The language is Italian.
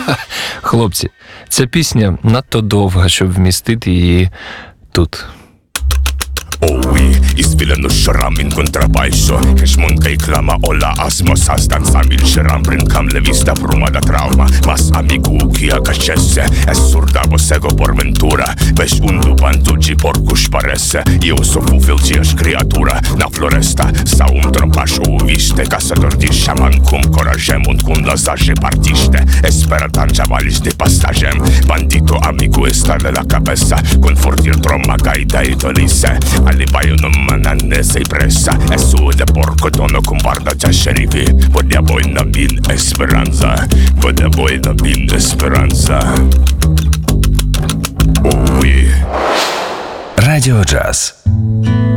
Хлопці, ця пісня надто довга, щоб вмістити її тут. Owi, isfilano xaram in kontrabaixo Kex monta y clama ola asmos Astan samil xaram brinkam le vista bruma da trauma Mas amigu kia caxesse Es surdabo sego por ventura Bex undu bantuġi porkux paresse Io sofu filġiex kreatura Na floresta sa trompax u viste Casador di xaman kum korażem Und kun lazaxe partiste Espera tanġa valis di pastażem Bandito amigu estale la cabeza Con fortir tromma gaida y dolisse Alibaio non mananne sei pressa E su de porco tono con barda già scerifi Vodia boi na bin esperanza Vodia boi na bin esperanza Радіо Джаз.